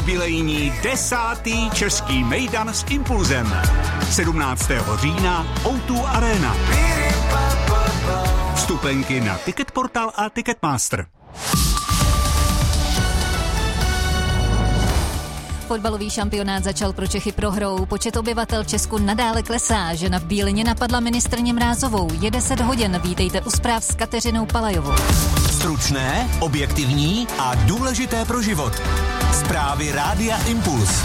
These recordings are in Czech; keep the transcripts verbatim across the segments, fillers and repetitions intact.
jubilejní desátý český mejdan s Impulzem. sedmnáctého října ó dva Arena. Vstupenky na Ticketportal a Ticketmaster. Fotbalový šampionát začal pro Čechy prohrou. Počet obyvatel Česku nadále klesá. Žena v Bílině napadla ministryni Mrázovou. Je deset hodin. Vítejte u zpráv s Kateřinou Palajovou. Stručné, objektivní a důležité pro život. Zprávy Rádia Impuls.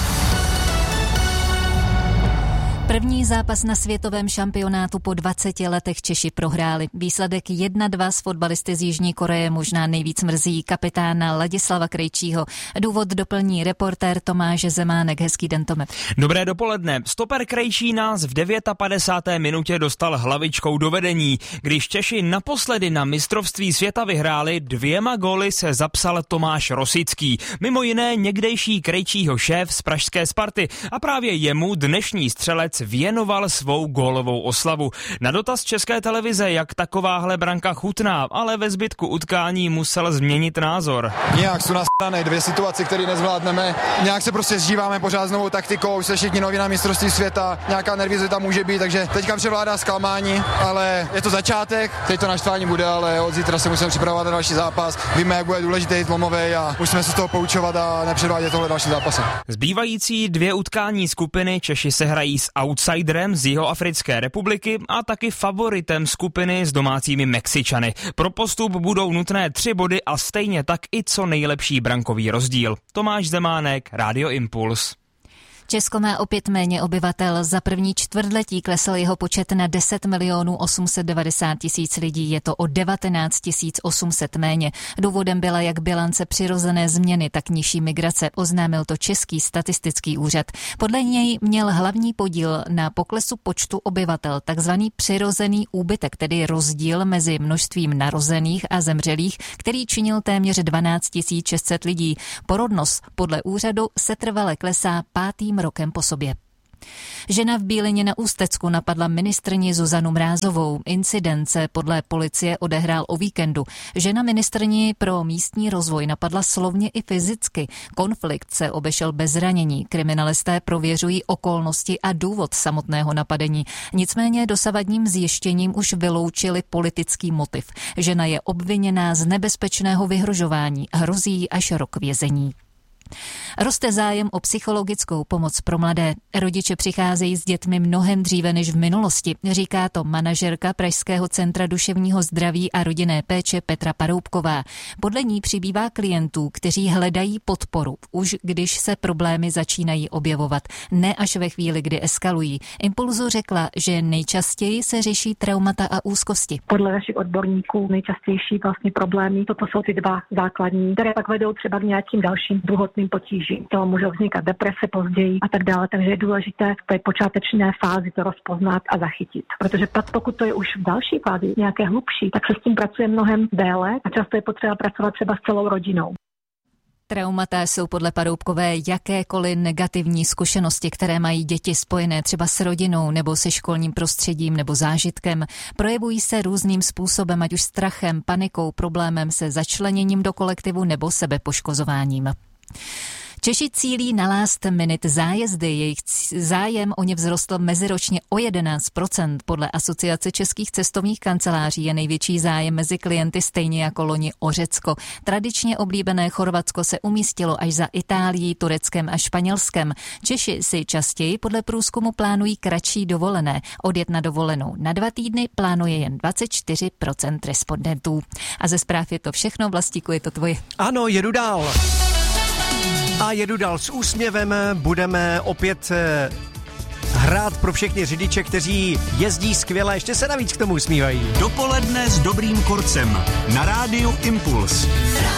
První zápas na světovém šampionátu po dvaceti letech Češi prohráli. Výsledek jedna dva s fotbalisty z Jižní Koreje možná nejvíc mrzí kapitána Ladislava Krejčího. Důvod doplní reportér Tomáš Zemánek. Hezký den, Tome. Dobré dopoledne. Stoper Krejčí nás v padesáté devátém minutě dostal hlavičkou do vedení. Když Češi naposledy na mistrovství světa vyhráli, dvěma góly se zapsal Tomáš Rosický. Mimo jiné někdejší Krejčího šéf z pražské Sparty. A právě jemu dnešní střelec věnoval svou gólovou oslavu. Na dotaz České televize, jak takováhle branka chutná, ale ve zbytku utkání musel změnit názor. Nějak jsou nastané dvě situace, které nezvládneme. Nějak se prostě zžíváme pořád s novou taktikou, se všichni noví na mistrovství světa, nějaká nervozita může být, takže teďka převládá zklamání, ale je to začátek, teď to naštvání bude, ale od zítra se musíme připravovat na další zápas. Víme, jak bude důležitý zlomový a musíme se z toho poučovat a nepředvádět tohle další zápasy. Zbývající dvě utkání skupiny Češi se hrají s outsiderem z Jihoafrické republiky a taky favoritem skupiny s domácími Mexičany. Pro postup budou nutné tři body a stejně tak i co nejlepší brankový rozdíl. Tomáš Zemánek, Rádio Impuls. Česko má opět méně obyvatel. Za první čtvrtletí klesl jeho počet na deset milionů osm set devadesát tisíc lidí. Je to o devatenáct tisíc osm set méně. Důvodem byla jak bilance přirozené změny, tak nižší migrace. Oznámil to Český statistický úřad. Podle něj měl hlavní podíl na poklesu počtu obyvatel takzvaný přirozený úbytek, tedy rozdíl mezi množstvím narozených a zemřelých, který činil téměř dvanáct tisíc šest set lidí. Porodnost podle úřadu setrvale klesá pátým rokem po sobě. Žena v Bílině na Ústecku napadla ministryni Zuzanu Mrázovou. Incident se podle policie odehrál o víkendu. Žena ministryni pro místní rozvoj napadla slovně i fyzicky. Konflikt se obešel bez zranění. Kriminalisté prověřují okolnosti a důvod samotného napadení. Nicméně dosavadním zjištěním už vyloučili politický motiv. Žena je obviněná z nebezpečného vyhrožování. Hrozí až rok vězení. Roste zájem o psychologickou pomoc pro mladé. Rodiče přicházejí s dětmi mnohem dříve než v minulosti, říká to manažerka Pražského centra duševního zdraví a rodinné péče Petra Paroubková. Podle ní přibývá klientů, kteří hledají podporu, už když se problémy začínají objevovat, ne až ve chvíli, kdy eskalují. Impulzu řekla, že nejčastěji se řeší traumata a úzkosti. Podle našich odborníků nejčastější vlastně problémy, toto jsou ty dva základní, které pak vedou třeba k nějakým dalším druhotným potížím. To může vznikat deprese později a tak dále, takže je důležité v té počáteční fázi to rozpoznat a zachytit. Protože pokud to je už v další fázi, nějaké hlubší, tak se s tím pracuje mnohem déle a často je potřeba pracovat třeba s celou rodinou. Traumata jsou podle Paroubkové jakékoliv negativní zkušenosti, které mají děti spojené třeba s rodinou nebo se školním prostředím nebo zážitkem. Projevují se různým způsobem, ať už strachem, panikou, problémem se začleněním do kolektivu nebo sebepoškozováním. Češi cílí na last minute zájezdy. Jejich zájem o ně vzrostl meziročně o jedenáct procent. Podle Asociace českých cestovních kanceláří je největší zájem mezi klienty stejně jako loni o Řecko. Tradičně oblíbené Chorvatsko se umístilo až za Itálií, Tureckem a Španělskem. Češi si častěji podle průzkumu plánují kratší dovolené. Odjet na dovolenou na dva týdny plánuje jen dvacet čtyři procent respondentů. A ze zpráv je to všechno. Vlastíku, je to tvoje. Ano, jedu dál. A jedu dál s úsměvem, budeme opět hrát pro všechny řidiče, kteří jezdí skvěle, ještě se navíc k tomu usmívají. Dopoledne s dobrým kurcem na Rádiu Impuls.